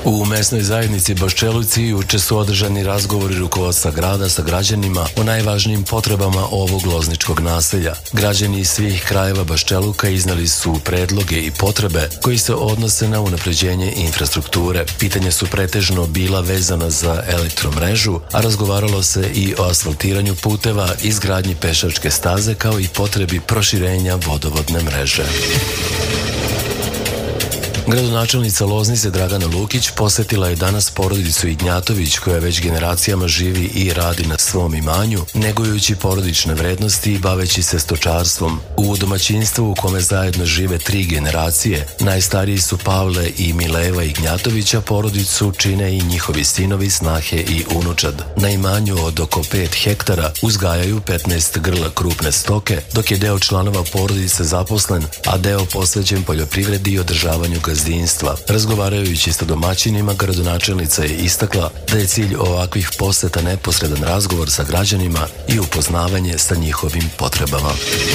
U mesnoj zajednici Baščeluci juče su održani razgovori rukovodstva grada sa građanima o najvažnijim potrebama ovog lozničkog naselja. Građani iz svih krajeva Baščeluka iznali su predloge i potrebe koji se odnose na unapređenje infrastrukture. Pitanja su pretežno bila vezana za elektromrežu, a razgovaralo se i o asfaltiranju puteva, izgradnji pešačke staze kao i potrebi proširenja vodovodne mreže. Gradonačelnica Loznice Dragana Lukić posetila je danas porodicu Ignjatović koja već generacijama živi i radi na svom imanju, negujući porodične vrednosti i baveći se stočarstvom. U domaćinstvu u kome zajedno žive 3 generacije, najstariji su Pavle i Mileva Ignjatovića, porodicu čine i njihovi sinovi, snahe i unučad. Na imanju od oko 5 hektara uzgajaju 15 grla krupne stoke, dok je deo članova porodice zaposlen, a deo posvećen poljoprivredi i održavanju gazdinstva. Razgovarajući sa domaćinima, gradonačelnica je istakla da je cilj ovakvih poseta neposredan razgovor sa građanima i upoznavanje sa njihovim potrebama.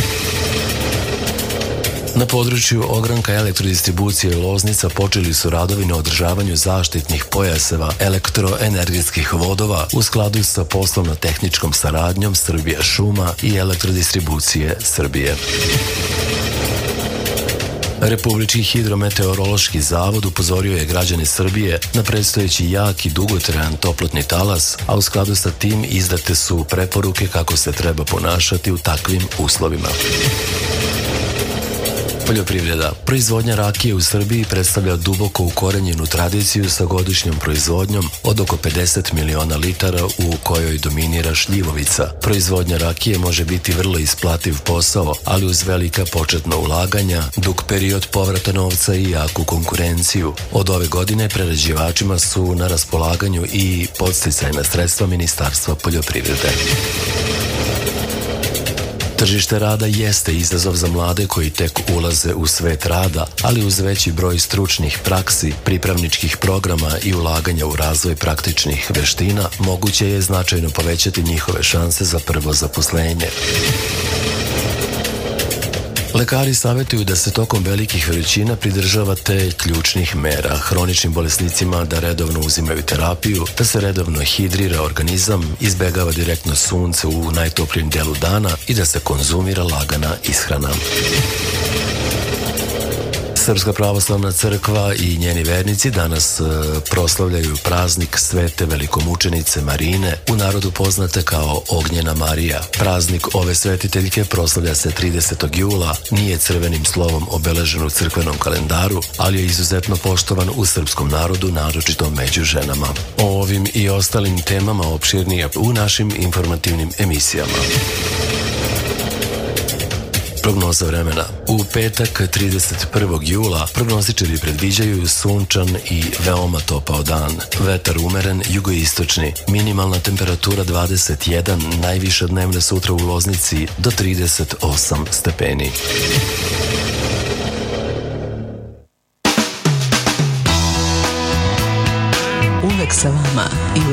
Na području ogranka elektrodistribucije Loznica počeli su radovi na održavanju zaštitnih pojaseva elektroenergetskih vodova u skladu sa poslovno-tehničkom saradnjom Srbija šuma i elektrodistribucije Srbije. Republički hidrometeorološki zavod upozorio je građane Srbije na predstojeći jak i dugotrajan toplotni talas, a u skladu sa tim izdate su preporuke kako se treba ponašati u takvim uslovima. Poljoprivreda. Proizvodnja rakije u Srbiji predstavlja duboko ukorenjenu tradiciju sa godišnjom proizvodnjom od oko 50 miliona litara u kojoj dominira šljivovica. Proizvodnja rakije može biti vrlo isplativ posao, ali uz velika početna ulaganja, dug period povrata novca i jaku konkurenciju. Od ove godine prerađivačima su na raspolaganju i podsticajna sredstva Ministarstva poljoprivrede. Tržište rada jeste izazov za mlade koji tek ulaze u svet rada, ali uz veći broj stručnih praksi, pripravničkih programa i ulaganja u razvoj praktičnih veština, moguće je značajno povećati njihove šanse za prvo zaposlenje. Lekari savjetuju da se tokom velikih vrućina pridržavate ključnih mera, hroničnim bolesnicima da redovno uzimaju terapiju, da se redovno hidrira organizam, izbegava direktno sunce u najtoplijem delu dana i da se konzumira lagana ishrana. Srpska pravoslavna crkva i njeni vernici danas proslavljaju praznik Svete velikomučenice Marine, u narodu poznate kao Ognjena Marija. Praznik ove svetiteljke proslavlja se 30. jula, nije crvenim slovom obeležen u crkvenom kalendaru, ali je izuzetno poštovan u srpskom narodu, naročito među ženama. O ovim i ostalim temama opširnije u našim informativnim emisijama. Prognoza vremena. U petak 31. jula prognostičari predviđaju sunčan i veoma topao dan. Vetar umeren, jugoistočni. Minimalna temperatura 21, najviša dnevna sutra u Loznici do 38 stepeni. Uvek sa vama i